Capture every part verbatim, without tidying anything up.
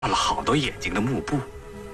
画了好多眼睛的幕布。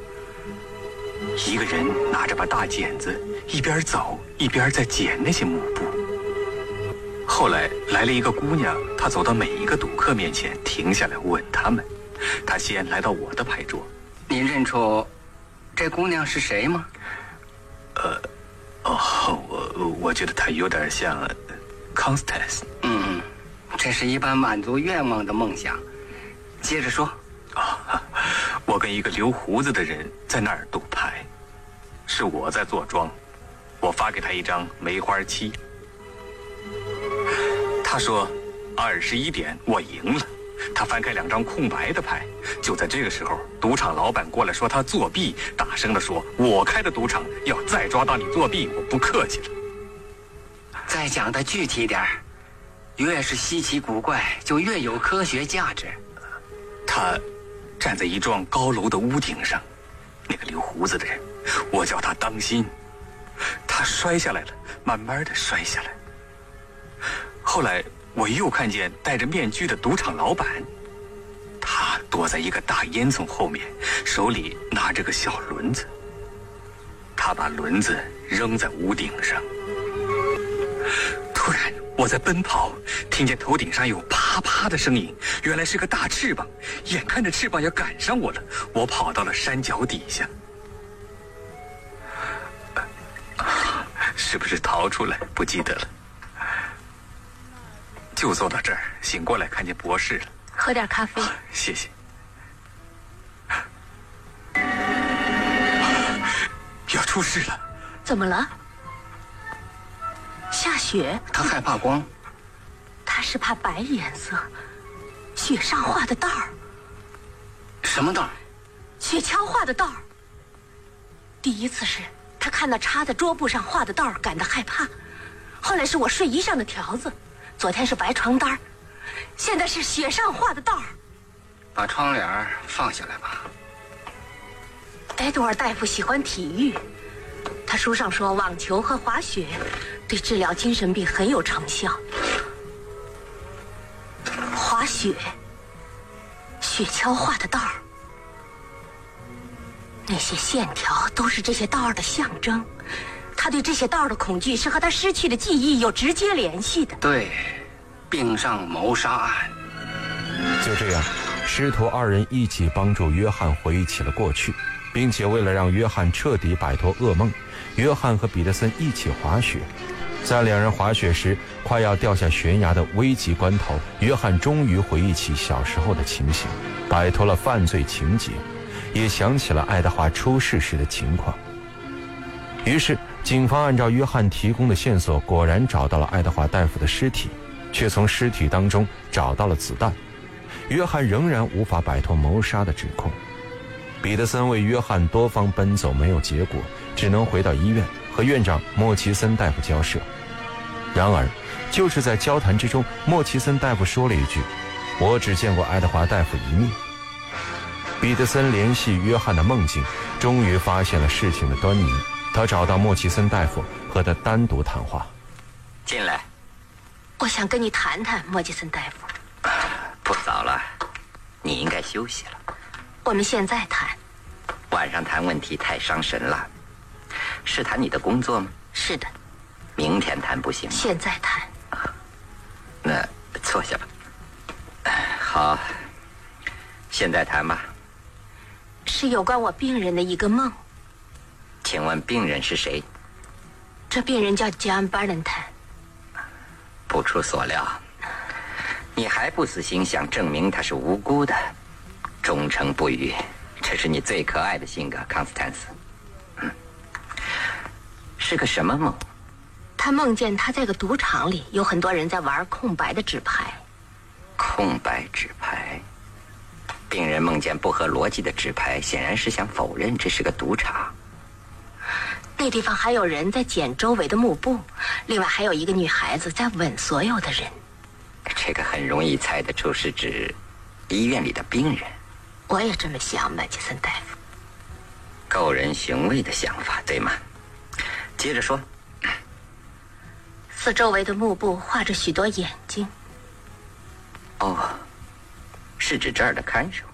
一个人拿着把大剪子，一边走一边在剪那些幕布。后来来了一个姑娘，她走到每一个赌客面前，停下来问他们。她先来到我的牌桌。 你认出这姑娘是谁吗？ 呃，哦，我我觉得她有点像 Constance。 嗯，这是一般满足愿望的梦想。接着说。 啊，我跟一个留胡子的人在那儿赌牌，是我在做庄，我发给他一张梅花七。他说二十一点我赢了，他翻开两张空白的牌。就在这个时候，赌场老板过来说他作弊，大声地说我开的赌场要再抓到你作弊，我不客气了。 再讲的具体点，越是稀奇古怪就越有科学价值。 他站在一幢高楼的屋顶上，那个留胡子的人，我叫他当心。他摔下来了，慢慢的摔下来。后来我又看见戴着面具的赌场老板，他躲在一个大烟囱后面，手里拿着个小轮子。他把轮子扔在屋顶上。突然我在奔跑，听见头顶上有啪啪的声音，原来是个大翅膀，眼看着翅膀要赶上我了，我跑到了山脚底下。是不是逃出来不记得了。就坐到这儿，醒过来看见博士了。 喝点咖啡。 谢谢。要出事了。 怎么了？下雪。 他害怕光。 他是怕白颜色，雪上画的道儿。 什么道儿？ 雪橇画的道儿。第一次是他看到插在桌布上画的道儿，感到害怕。后来是我睡衣上的条子，昨天是白床单，现在是雪上画的道儿。 把窗帘放下来吧。 埃多尔大夫喜欢体育，他书上说网球和滑雪对治疗精神病很有成效。滑雪，雪橇画的道儿，那些线条都是这些道儿的象征。他对这些道儿的恐惧是和他失去的记忆有直接联系的。 对，并上谋杀案。 就这样，师徒二人一起帮助约翰回忆起了过去，并且为了让约翰彻底摆脱噩梦，约翰和彼得森一起滑雪。在两人滑雪时快要掉下悬崖的危急关头，约翰终于回忆起小时候的情形，摆脱了犯罪情节，也想起了爱德华出事时的情况。于是警方按照约翰提供的线索，果然找到了爱德华大夫的尸体，却从尸体当中找到了子弹。约翰仍然无法摆脱谋杀的指控。彼得森为约翰多方奔走没有结果，只能回到医院和院长莫奇森大夫交涉。然而就是在交谈之中，莫奇森大夫说了一句：我只见过爱德华大夫一面。彼得森联系约翰的梦境，终于发现了事情的端倪。他找到莫奇森大夫和他单独谈话。 进来。 我想跟你谈谈，莫奇森大夫。 不早了，你应该休息了。 我们现在谈。 晚上谈问题太伤神了。是谈你的工作吗？ 是的。 明天谈不行吗？ 现在谈。 啊，那坐下吧。好，现在谈吧。 是有关我病人的一个梦。 请问病人是谁？ 这病人叫 John Ballantyne。 不出所料，你还不死心想证明他是无辜的，忠诚不渝，这是你最可爱的性格，康斯坦斯。嗯，是个什么梦？ 他梦见他在个赌场里，有很多人在玩空白的纸牌。 空白纸牌。病人梦见不合逻辑的纸牌，显然是想否认这是个赌场。 那地方还有人在捡周围的幕布，另外还有一个女孩子在吻所有的人。 这个很容易猜得出是指医院里的病人。 我也这么想，麦奇森大夫。 够人寻味的想法，对吗？接着说。 四周围的幕布画着许多眼睛。 哦，是指这儿的看守。